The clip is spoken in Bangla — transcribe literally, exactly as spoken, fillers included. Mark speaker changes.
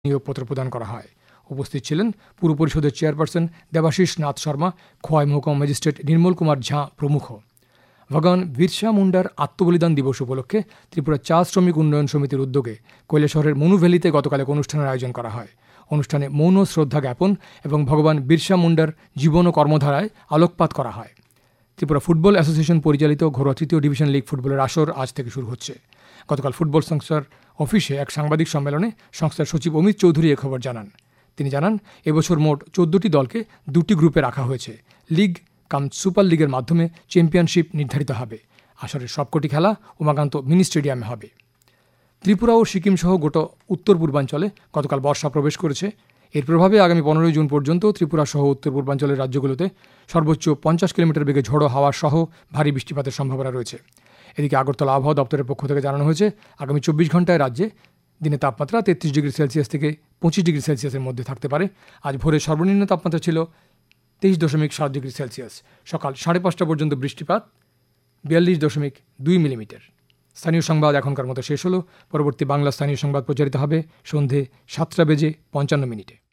Speaker 1: নিয়োগপত্র প্রদান করা হয়। উপস্থিত ছিলেন পুর পরিষদের চেয়ারপারসন দেবাশিস নাথ শর্মা, খোয়াই মহকুমা ম্যাজিস্ট্রেট নির্মল কুমার ঝা প্রমুখ। ভগবান বিরসা মুন্ডার আত্মবলিদান দিবস উপলক্ষে ত্রিপুরা চা শ্রমিক উন্নয়ন সমিতির উদ্যোগে কৈলাসহরের মনুভ্যালিতে গতকাল এক অনুষ্ঠানের আয়োজন করা হয়। অনুষ্ঠানে মৌন শ্রদ্ধা জ্ঞাপন এবং ভগবান বিরসা মুন্ডার জীবন ও কর্মধারায় আলোকপাত করা হয়। ত্রিপুরা ফুটবল অ্যাসোসিয়েশন পরিচালিত ঘরোয়া তৃতীয় ডিভিশন লিগ ফুটবলের আসর আজ থেকে শুরু হচ্ছে। গতকাল ফুটবল সংস্থার অফিসে এক সাংবাদিক সম্মেলনে সংস্থার সচিব অমিত চৌধুরী এ খবর জানান। তিনি জানান, এবছর মোট চোদ্দটি দলকে দুটি গ্রুপে রাখা হয়েছে। লিগ কাম সুপার লিগের মাধ্যমে চ্যাম্পিয়নশিপ নির্ধারিত হবে। আসরের সবকটি খেলা উমাকান্ত মিনি স্টেডিয়ামে হবে। ত্রিপুরা ও সিকিম সহ গোটা উত্তর পূর্বাঞ্চলে গতকাল বর্ষা প্রবেশ করেছে। এর প্রভাবে আগামী পনেরোই জুন পর্যন্ত ত্রিপুরা সহ উত্তর পূর্বাঞ্চলের রাজ্যগুলোতে সর্বোচ্চ পঞ্চাশ কিলোমিটার বেগে ঝোড়ো হাওয়া সহ ভারী বৃষ্টিপাতের সম্ভাবনা রয়েছে। এদিকে আগরতলা আবহাওয়া দপ্তরের পক্ষ থেকে জানানো হয়েছে, আগামী চব্বিশ ঘন্টায় রাজ্যে দিনে তাপমাত্রা তেত্রিশ ডিগ্রি সেলসিয়াস থেকে পঁচিশ ডিগ্রি সেলসিয়াসের মধ্যে থাকতে পারে। আজ ভোরে সর্বনিম্ন তাপমাত্রা ছিল তেইশ দশমিক সাত ডিগ্রি সেলসিয়াস। সকাল সাড়ে পাঁচটা পর্যন্ত বৃষ্টিপাত বিয়াল্লিশ দশমিক দুই মিলিমিটার। স্থানীয় সংবাদ এখনকার মতো শেষ হলো। পরবর্তী বাংলা স্থানীয় সংবাদ প্রচারিত হবে সন্ধে সাতটা বেজে পঞ্চান্ন মিনিটে।